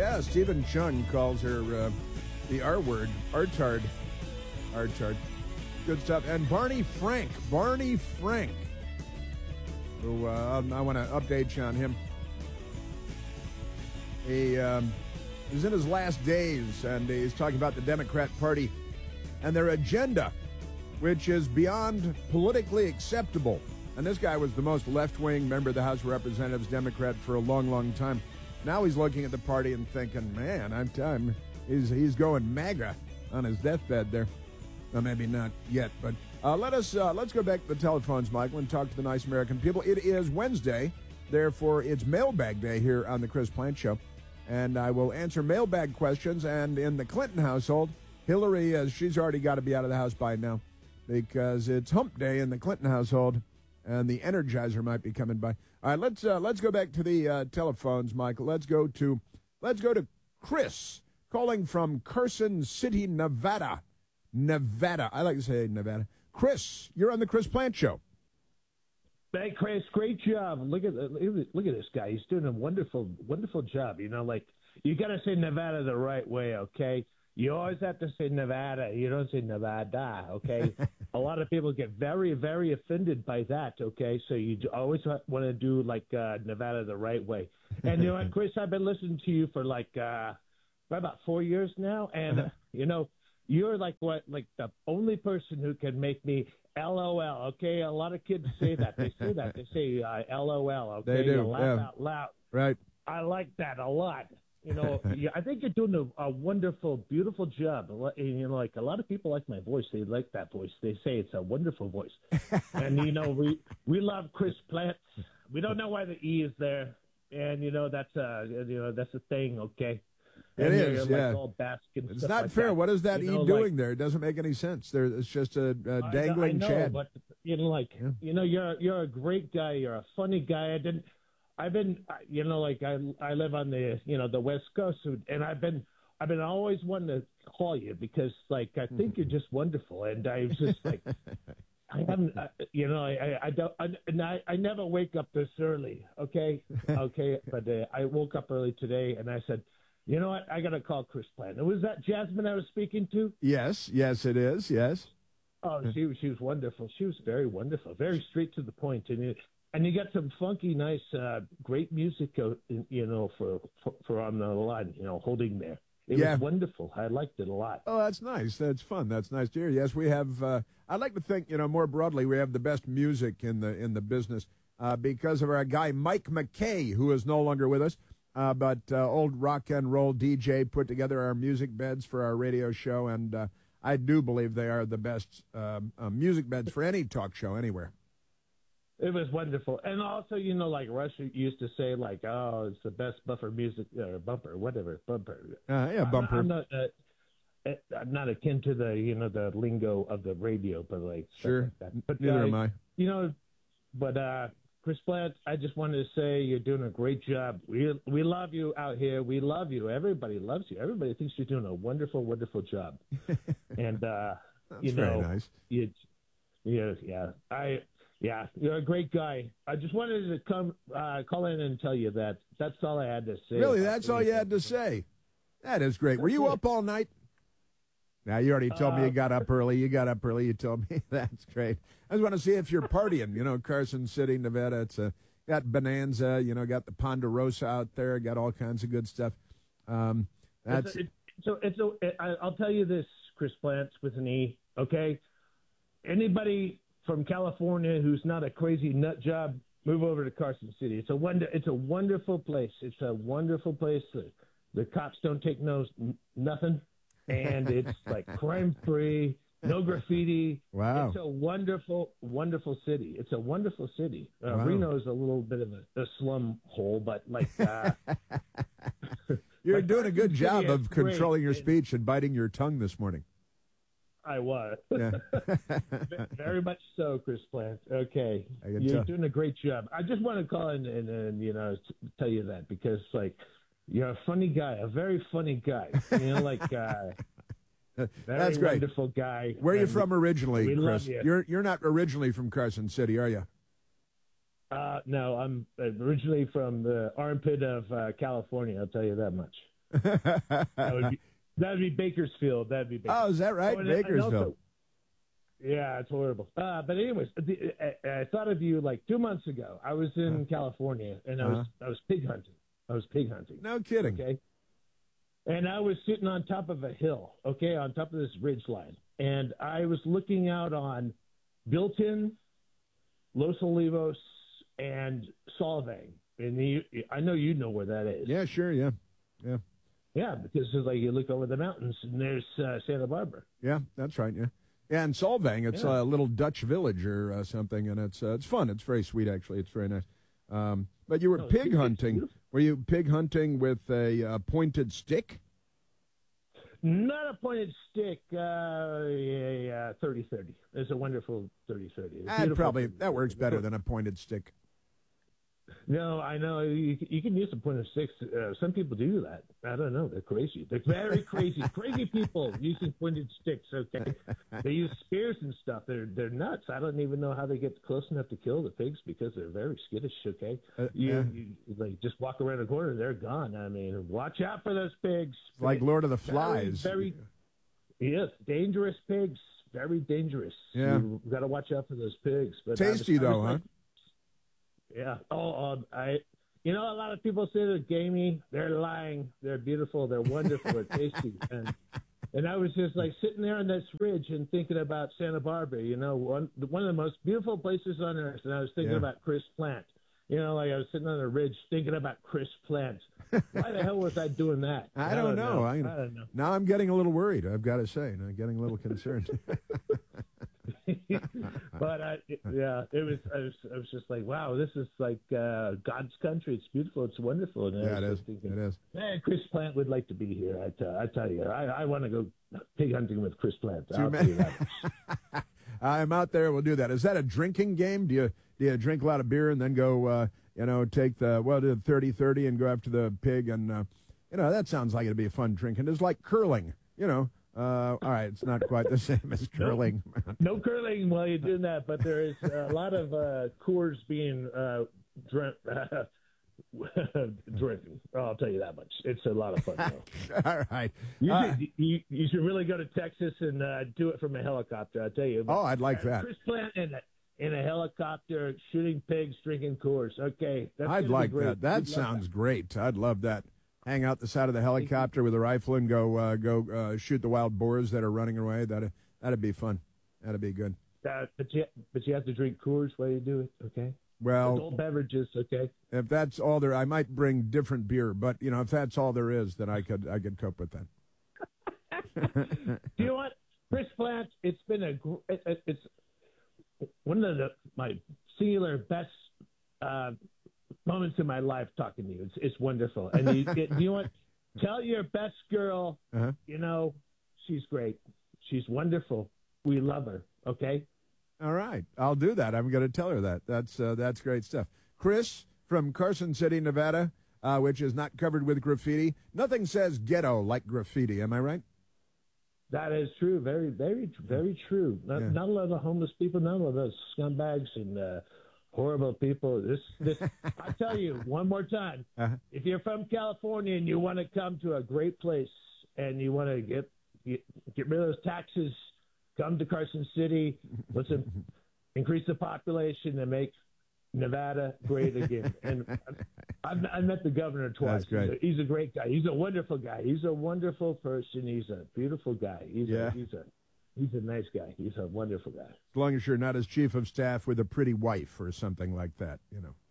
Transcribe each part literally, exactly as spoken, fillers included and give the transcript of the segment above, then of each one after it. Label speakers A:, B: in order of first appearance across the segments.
A: Yeah, Stephen Chung calls her uh, the R word, Artard. Artard. Good stuff. And Barney Frank, Barney Frank, who uh, I want to update you on him. He um, is in his last days, and he's talking about the Democrat Party and their agenda, which is beyond politically acceptable. And this guy was the most left-wing member of the House of Representatives, Democrat, for a long, long time. Now he's looking at the party and thinking, man, I'm, I'm he's, he's going MAGA on his deathbed there. Well, maybe not yet, but uh, let us, uh, let's go back to the telephones, Michael, and talk to the nice American people. It is Wednesday, therefore it's mailbag day here on the Chris Plante Show. And I will answer mailbag questions, and in the Clinton household, Hillary, uh, she's already got to be out of the house by now because it's hump day in the Clinton household, and the Energizer might be coming by. All right, let's uh, let's go back to the uh, telephones, Michael. Let's go to let's go to Chris calling from Carson City, Nevada. Nevada. I like to say Nevada. Chris, you're on the Chris Plante Show.
B: Hey, Chris, great job. Look at look at this guy. He's doing a wonderful, wonderful job. You know, like, you got to say Nevada the right way, okay? You always have to say Nevada. You don't say Nevada, okay? A lot of people get very, very offended by that, okay? So you always want to do, like, uh, Nevada the right way. And, you know what, Chris, I've been listening to you for, like, uh, for about four years now. And, uh, you know, you're, like, what, like the only person who can make me L O L, okay? A lot of kids say that. They say that. They say uh, L O L, okay?
A: They do,
B: You laugh
A: yeah.
B: out loud.
A: Right.
B: I like that a lot. You know, yeah, I think you're doing a, a wonderful, beautiful job. A lot- You know, like, a lot of people like my voice. They like that voice. They say it's a wonderful voice. And, you know, we, we love Chris Plante. We don't know why the E is there. And, you know, that's a, you know, that's a thing, okay?
A: It
B: And
A: is,
B: you're,
A: yeah.
B: Like, all Basque and
A: It's
B: stuff
A: not
B: like
A: fair.
B: that.
A: What is that
B: You
A: E
B: know,
A: doing
B: like-
A: there? It doesn't make any sense. There, it's just a, a
B: I-
A: dangling
B: I know,
A: Chad.
B: but you know, like
A: Yeah.
B: you know, you're you're a great guy. You're a funny guy. I didn't. I've been, you know, like I I live on the you know the West Coast, and I've been I've been always wanting to call you because like I think you're just wonderful, and I was just like. I haven't, uh, you know, I, I don't, I, and I, I never wake up this early, okay, okay, but uh, I woke up early today, and I said, you know what, I got to call Chris Plante. And was that Jasmine I was speaking to?
A: Yes, yes, it is. Yes.
B: Oh, she was she was wonderful. She was very wonderful, very straight to the point, and you, and you got some funky, nice, uh, great music, uh, you know, for, for for on the line, you know, holding there. It
A: Yeah.
B: was wonderful. I liked it a lot.
A: Oh, that's nice. That's fun. That's nice to hear. Yes, we have. Uh, I'd like to think, you know, more broadly, we have the best music in the in the business uh, because of our guy Mike McKay, who is no longer with us. Uh, but uh, old rock and roll D J put together our music beds for our radio show, and uh, I do believe they are the best um, uh, music beds for any talk show anywhere.
B: It was wonderful. And also, you know, like Rush used to say, like, oh, it's the best buffer music, or bumper, whatever, bumper.
A: Uh, yeah, bumper.
B: I'm, I'm not, uh, I'm not akin to the, you know, the lingo of the radio, but like, stuff
A: Sure.
B: like that. But,
A: Neither
B: uh,
A: am I.
B: You know, but uh, Chris Plante, I just wanted to say you're doing a great job. We we love you out here. We love you. Everybody loves you. Everybody thinks you're doing a wonderful, wonderful job. And uh,
A: That's
B: you know,
A: very nice.
B: you, yeah, yeah, I. Yeah, you're a great guy. I just wanted to come uh, call in and tell you that. That's all I had to say.
A: Really, that's all you had to say. That is great. Were you up all night? Now, you already told me you got up early. You got up early. You told me. That's great. I just want to see if you're partying. You know, Carson City, Nevada. It's a, got Bonanza. You know, got the Ponderosa out there. Got all kinds of good stuff. Um, that's
B: it's a, so it's a, it, I- I'll tell you this, Chris Plante with an E. Okay, anybody from California who's not a crazy nut job, move over to Carson City. It's a wonder. It's a wonderful place. It's a wonderful place. The, the cops don't take no nothing, and it's like crime free, no graffiti.
A: Wow.
B: It's a wonderful, wonderful city. It's a wonderful city. Uh,
A: Wow.
B: Reno is a little bit of a, a slum hole, but like. Uh,
A: You're
B: but
A: doing a good
B: Carson
A: job
B: City is
A: of
B: great.
A: controlling your
B: It-
A: speech and biting your tongue this morning.
B: I was.
A: Yeah.
B: Very much so, Chris Plante. Okay.
A: I can
B: You're
A: tell.
B: doing a great job. I just want to call in and, and you know, t- tell you that because, like, you're a funny guy, a very funny guy. You know, like, uh, very
A: That's great.
B: wonderful guy.
A: Where are you
B: And,
A: from originally,
B: we
A: Chris?
B: love you.
A: You're you're not originally from Carson City, are you?
B: Uh, no, I'm originally from the armpit of uh, California, I'll tell you that much. That would be that would be Bakersfield. That'd be Bakersfield.
A: Oh, is that right?
B: Oh, and- and
A: Bakersfield.
B: also- yeah, it's horrible. Uh, but anyways, the, I, I thought of you like two months ago. I was in
A: Uh-huh.
B: California and I was
A: Uh-huh.
B: I was pig hunting. I was pig hunting.
A: No kidding.
B: Okay. And I was sitting on top of a hill, okay, on top of this ridge line. And I was looking out on Bilton, Los Olivos, and Solvang. And you, I know you know where that is.
A: Yeah, sure. Yeah. Yeah.
B: Yeah, because it's like you look over the mountains and there's uh, Santa Barbara.
A: Yeah, that's right. Yeah. Yeah, in Solvang, it's
B: Yeah.
A: a little Dutch village or uh, something, and it's uh, it's fun. It's very sweet, actually. It's very nice. Um, but you were
B: No, it's
A: pig
B: beautiful.
A: hunting.
B: Beautiful.
A: Were you pig hunting with a uh, pointed stick?
B: Not a pointed stick, uh, yeah, yeah, thirty thirty. It's a wonderful thirty thirty. It's
A: That
B: beautiful
A: probably
B: thirty.
A: that works better than a pointed stick.
B: No, I know you, you can use a pointed stick. Uh, some people do that. I don't know. They're crazy. They're very crazy. Crazy people using pointed sticks. Okay, they use spears and stuff. They're they're nuts. I don't even know how they get close enough to kill the pigs because they're very skittish. Okay,
A: Uh,
B: you,
A: yeah.
B: you like just walk around the corner, they're gone. I mean, watch out for those pigs.
A: Like Lord of the
B: Very,
A: Flies.
B: Very, yes, dangerous pigs. Very dangerous.
A: Yeah.
B: you got to watch out for those pigs. But I was-
A: Tasty,
B: I was
A: though,
B: like-
A: huh?
B: Yeah. Oh, um, I. You know, a lot of people say they're gamey. They're lying. They're beautiful. They're wonderful. They're tasty. And and I was just like sitting there on this ridge and thinking about Santa Barbara. You know, one one of the most beautiful places on earth. And I was thinking
A: Yeah.
B: about Chris Plant. You know, like I was sitting on a ridge thinking about Chris Plant. Why the hell was I doing that?
A: I don't know. I,
B: I don't know.
A: Now I'm getting a little worried. I've got to say, I'm getting a little concerned.
B: But I, yeah, it was. I was. I was just like, wow, this is like uh, God's country. It's beautiful. It's wonderful. And I
A: Yeah,
B: was
A: it is.
B: just thinking,
A: It is.
B: man, Chris Plant would like to be here. I, t- I tell you, I, I want to go pig hunting with Chris Plant. I'll tell you that.
A: I'm out there. We'll do that. Is that a drinking game? Do you do you drink a lot of beer and then go, uh, you know, take the well, do the thirty thirty and go after the pig? And uh, you know, that sounds like it'd be fun drinking. It's like curling. You know, uh, all right, it's not quite the same as curling.
B: No curling while you're doing that, but there is a lot of uh, Coors being uh, drink, uh, drinking. I'll tell you that much. It's a lot of fun. Though.
A: all right.
B: You,
A: Uh,
B: should, you, you should really go to Texas and uh, do it from a helicopter. I tell you.
A: oh, I'd like
B: Uh,
A: that.
B: Chris Plant in a in a helicopter shooting pigs, drinking Coors. Okay, that's
A: I'd
B: gonna be
A: like
B: great.
A: that. That
B: We'd love
A: sounds great. I'd love that. Hang out the side of the helicopter with a rifle and go uh, go uh, shoot the wild boars that are running away. That that'd be fun. That'd be good.
B: Uh, but you but you have to drink Coors while you do it. Okay.
A: Well,
B: Adult beverages. Okay.
A: if that's all there, I might bring different beer. But you know, if that's all there is, then I could I could cope with that.
B: Do you know what, Chris Plant? It's been a gr- it, it, it's one of the my singular best uh, moments in my life talking to you. It's it's wonderful. And you, it, you know what? Tell your best girl,
A: Uh-huh.
B: you know, she's great. She's wonderful. We love her. Okay.
A: All right, I'll do that. I'm going to tell her that. That's uh, that's great stuff. Chris from Carson City, Nevada, uh, which is not covered with graffiti. Nothing says ghetto like graffiti. Am I right?
B: That is true. Very, very, very true. Not,
A: Yeah.
B: not a lot of homeless people. Not a lot of those scumbags and uh, horrible people. This, this. I tell you one more time.
A: Uh-huh.
B: If you're from California and you want to come to a great place and you want to get get, get rid of those taxes, come to Carson City. Let's increase the population and make Nevada great again. And I've, I've met the governor twice.
A: That's great.
B: He's a, he's a great guy. He's a wonderful guy. He's a wonderful person. He's a beautiful guy. He's
A: Yeah.
B: a he's a he's a nice guy. He's a wonderful guy.
A: As long as you're not his chief of staff with a pretty wife or something like that, you know.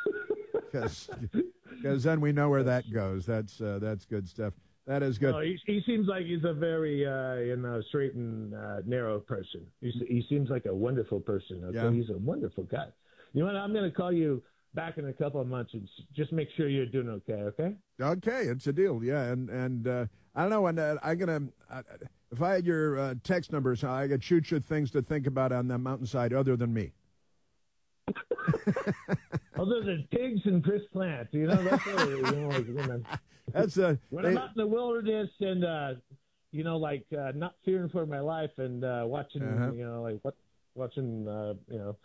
A: Because then we know where that goes. That's uh, that's good stuff. That is good.
B: No, he, he seems like he's a very uh, you know straight and uh, narrow person. He's, he seems like a wonderful person. Okay,
A: Yeah.
B: he's a wonderful guy. You know what? I'm going to call you back in a couple of months and s- just make sure you're doing okay. Okay.
A: Okay, it's a deal. Yeah, and and uh, I don't know. And uh, I'm gonna uh, if I had your uh, text numbers, I could shoot you things to think about on the mountainside other than me.
B: Other than pigs and Chris Plant, you know that's what, you know, like, you know,
A: That's uh,
B: when
A: they-
B: I'm out in the wilderness and uh, you know like uh, not fearing for my life and uh, watching
A: Uh-huh.
B: you know like what watching uh, you know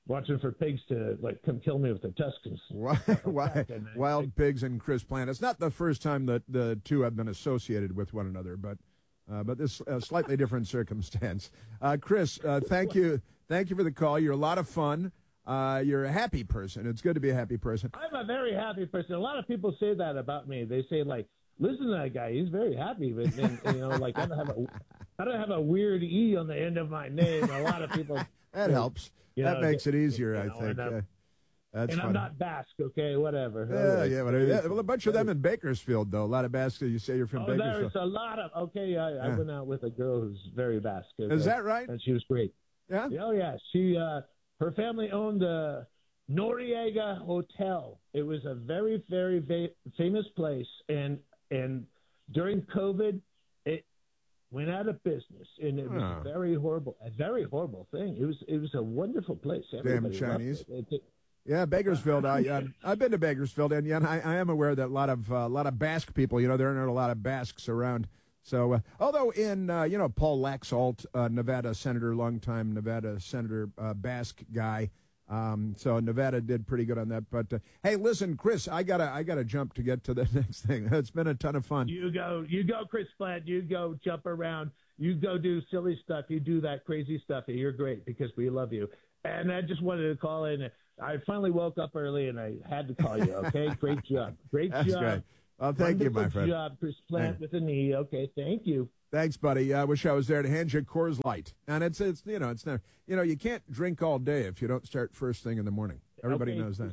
B: watching for pigs to like come kill me with their tusks.
A: Wild, wild pigs and Chris Plant. It's not the first time that the two have been associated with one another, but uh, but this uh, slightly different circumstance. Uh, Chris, uh, thank you, thank you for the call. You're a lot of fun. Uh, you're a happy person. It's good to be a happy person.
B: I'm a very happy person. A lot of people say that about me. They say like, listen to that guy. He's very happy. But and, and, you know, like I don't have a, I don't have a weird E on the end of my name. A lot of people.
A: That helps. You know, that makes it easier, you know, I think.
B: And,
A: uh, that's
B: and
A: I'm
B: not Basque, okay? Whatever.
A: Yeah, right. yeah, whatever. Yeah, well, a bunch of them in Bakersfield, though. A lot of Basques. You say you're from
B: oh,
A: Bakersfield.
B: There's a lot of. Okay, I, yeah. I went out with a girl who's very Basque. Okay?
A: Is that right?
B: And she was great.
A: Yeah.
B: Oh yeah. She, uh, her family owned the Noriega Hotel. It was a very, very va- famous place, and and during COVID, it went out of business, and it was oh. a very horrible, a very horrible thing. It was, it was a wonderful place. Everybody
A: Damn Chinese.
B: It. It,
A: yeah, Bakersfield. I uh, I've been to Bakersfield, and yeah, I, I am aware that a lot of a uh, lot of Basque people. You know, there aren't a lot of Basques around. So, uh, although in uh, you know Paul Laxalt, uh, Nevada senator, longtime Nevada senator, uh, Basque guy. Um, so Nevada did pretty good on that. But uh, hey, listen, Chris, I gotta I gotta jump to get to the next thing. It's been a ton of fun.
B: You go, you go, Chris Plant. You go, jump around. You go do silly stuff. You do that crazy stuff. You're great because we love you. And I just wanted to call in. I finally woke up early and I had to call you. Okay, great job, great
A: That's
B: job.
A: Great. Well, thank
B: Wonderful
A: you, my friend.
B: Good job, Chris Plant, with an E. Okay, thank you.
A: Thanks, buddy. I wish I was there to hand you Coors Light. And it's, it's you know, it's never, you know, you can't drink all day if you don't start first thing in the morning. Everybody
B: okay.
A: knows that.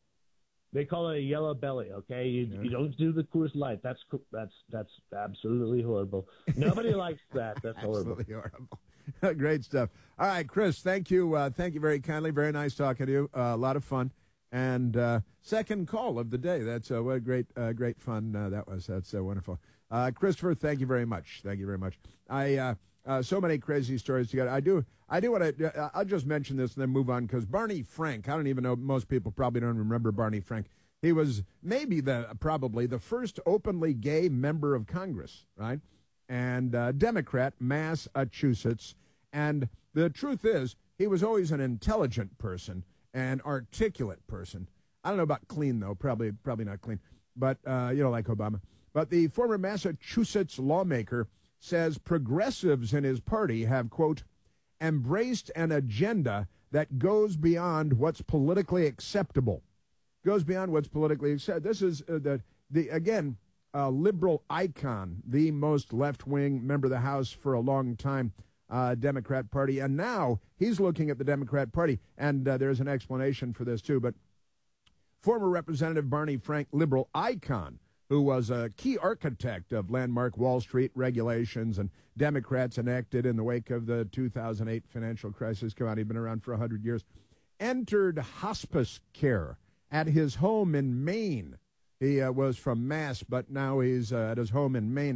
B: They call it a yellow belly, okay? You, yeah. you don't do the Coors Light. That's that's that's absolutely horrible. Nobody likes that. That's horrible.
A: Absolutely horrible. Great stuff. All right, Chris, thank you. Uh, thank you very kindly. Very nice talking to you. Uh, a lot of fun. And uh, second call of the day. That's uh, what a great, uh, great fun uh, that was. That's uh, wonderful. Uh, Christopher, thank you very much. Thank you very much. I uh, uh, so many crazy stories together. I do. I do want to. Uh, I'll just mention this and then move on because Barney Frank. I don't even know. Most people probably don't remember Barney Frank. He was maybe the probably the first openly gay member of Congress, right? And uh, Democrat, Massachusetts. And the truth is, he was always an intelligent person, an articulate person. I don't know about clean though. Probably, probably not clean. But uh, you know, like Obama. But the former Massachusetts lawmaker says progressives in his party have, quote, embraced an agenda that goes beyond what's politically acceptable. Goes beyond what's politically acceptable. This is, uh, the, the again, a liberal icon, the most left-wing member of the House for a long time, uh, Democrat Party. And now he's looking at the Democrat Party. And uh, there's an explanation for this, too. But former Representative Barney Frank, liberal icon, who was a key architect of landmark Wall Street regulations and Democrats enacted in the wake of the two thousand eight financial crisis. Come on, he'd been around for one hundred years. Entered hospice care at his home in Maine. He uh, was from Mass, but now he's uh, at his home in Maine.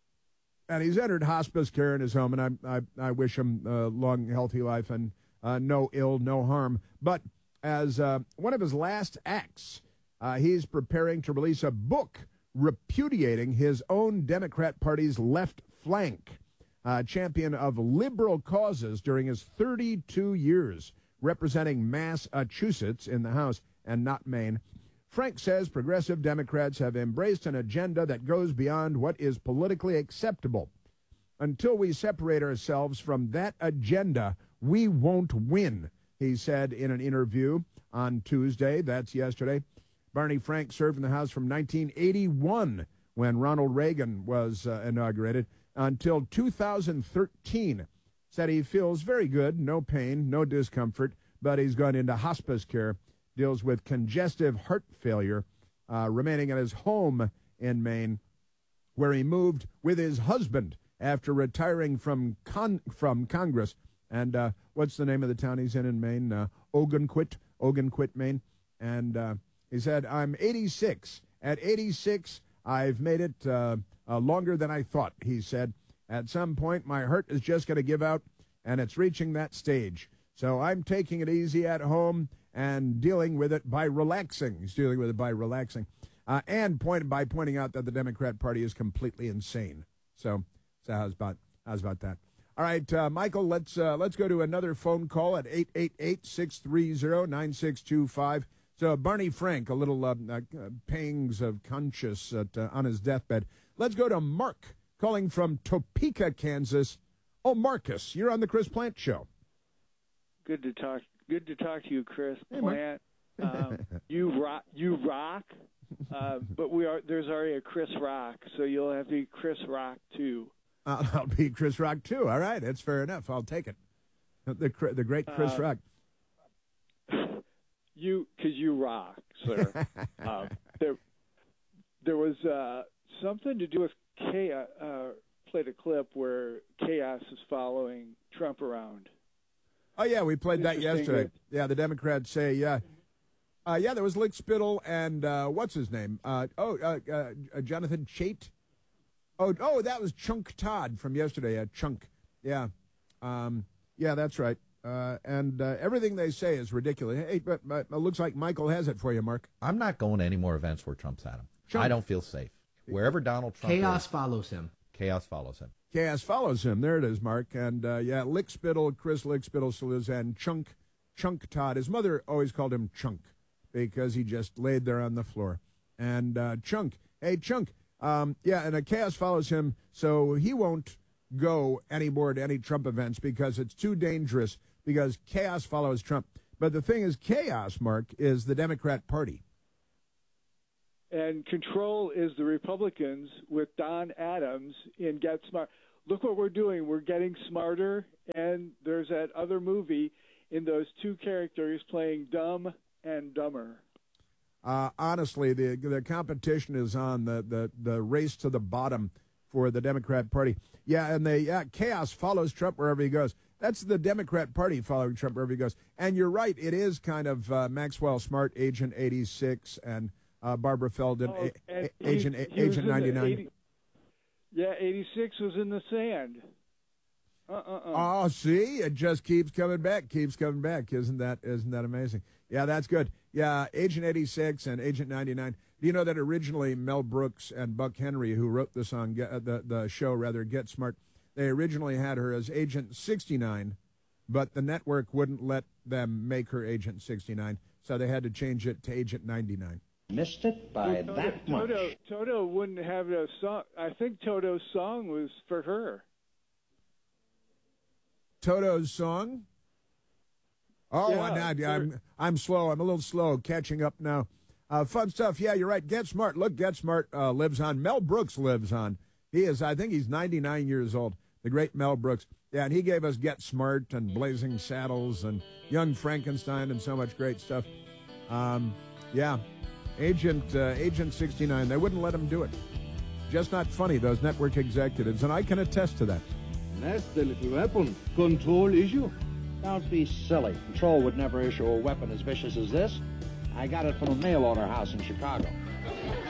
A: And he's entered hospice care in his home, and I, I, I wish him a long, healthy life and uh, no ill, no harm. But as uh, one of his last acts, uh, he's preparing to release a book repudiating his own Democrat Party's left flank, uh, champion of liberal causes during his thirty-two years representing Massachusetts in the House and not Maine. Frank says progressive Democrats have embraced an agenda that goes beyond what is politically acceptable. Until we separate ourselves from that agenda, we won't win, he said in an interview on Tuesday. That's yesterday. Barney Frank served in the House from nineteen eighty-one, when Ronald Reagan was uh, inaugurated, until two thousand thirteen. Said he feels very good, no pain, no discomfort, but he's gone into hospice care, deals with congestive heart failure, uh, remaining at his home in Maine, where he moved with his husband after retiring from con- from Congress. And uh, what's the name of the town he's in in Maine? Uh, Ogunquit, Ogunquit, Maine. And uh, he said, I'm eighty-six. At eighty-six, I've made it uh, uh, longer than I thought, he said. At some point, my heart is just going to give out, and it's reaching that stage. So I'm taking it easy at home and dealing with it by relaxing. He's dealing with it by relaxing. Uh, and point, by pointing out that the Democrat Party is completely insane. So, so how's about, how's about that? All right, uh, Michael, let's uh, let's go to another phone call at eight eight eight, six three zero, nine six two five. So Barney Frank, a little uh, uh, pangs of conscience at, uh, on his deathbed. Let's go to Mark, calling from Topeka, Kansas. Oh, Marcus, you're on the Chris Plant Show.
C: Good to talk. Good to talk to you, Chris
A: Hey,
C: Plant. Um, you rock. You rock. Uh, but we are. There's already a Chris Rock, so you'll have to be Chris Rock too.
A: Uh, I'll be Chris Rock too. All right, that's fair enough. I'll take it. The the great Chris
C: Uh,
A: Rock.
C: You, because you rock, sir. um, there, there was uh, something to do with chaos. Uh, played a clip where chaos is following Trump around.
A: Oh yeah, we played that
C: Interesting.
A: yesterday. Yeah, the Democrats say yeah. Uh, yeah, there was Lick Spittle and uh, what's his name? Uh, oh, uh, uh, Jonathan Chait. Oh, oh, that was Chunk Todd from yesterday. Uh, Chunk. Yeah, um, yeah, that's right. Uh, and uh, everything they say is ridiculous. Hey, but, but it looks like Michael has it for you, Mark.
D: I'm not going to any more events where Trump's at him.
A: Chunk.
D: I don't feel safe. Wherever Donald Trump
E: Chaos
D: is,
E: follows him.
D: chaos follows him.
A: Chaos follows him. There it is, Mark. And uh, yeah, Lick Spittle, Chris Lick Spittle still is, and Chunk, Chunk Todd. His mother always called him Chunk because he just laid there on the floor. And uh, Chunk, hey Chunk, um, yeah, and a chaos follows him, so he won't go anymore to any Trump events because it's too dangerous. Because chaos follows Trump. But the thing is, chaos, Mark, is the Democrat Party.
C: And control is the Republicans with Don Adams in Get Smart. Look what we're doing. We're getting smarter, and there's that other movie in those two characters playing Dumb and Dumber.
A: Uh, honestly, the the competition is on, the, the, the race to the bottom for the Democrat Party. Yeah, and the yeah, chaos follows Trump wherever he goes. That's the Democrat Party following Trump wherever he goes. And you're right, it is kind of uh, Maxwell Smart, Agent eighty-six, and uh, Barbara Feldon,
C: Oh,
A: a-
C: and
A: a- Agent
C: he- he was
A: Agent
C: in the
A: ninety-nine.
C: eighty Yeah, eighty-six was in the sand. Uh-uh-uh.
A: Oh, see, it just keeps coming back, keeps coming back. Isn't that isn't that amazing? Yeah, that's good. Yeah, Agent eighty-six and Agent ninety-nine. Do you know that originally Mel Brooks and Buck Henry, who wrote the song, Get, uh, the the show rather, Get Smart, they originally had her as Agent sixty-nine, but the network wouldn't let them make her Agent sixty-nine, so they had to change it to Agent ninety-nine.
F: Missed it by
C: Toto,
F: that much.
C: Toto, Toto wouldn't have a song. I think Toto's song was for her.
A: Toto's song? Oh,
C: Yeah,
A: and I, I'm
C: they're-
A: I'm slow. I'm a little slow catching up now. Uh, fun stuff. Yeah, you're right. Get Smart. Look, Get Smart uh, lives on. Mel Brooks lives on. He is, I think he's ninety-nine years old. The great Mel Brooks. Yeah, and he gave us Get Smart and Blazing Saddles and Young Frankenstein and so much great stuff. Um, yeah, Agent uh, Agent sixty-nine. They wouldn't let him do it. Just not funny, those network executives, and I can attest to that.
F: That's the little weapon. Control issue. Don't be silly. Control would never issue a weapon as vicious as this. I got it from a mail order house in Chicago.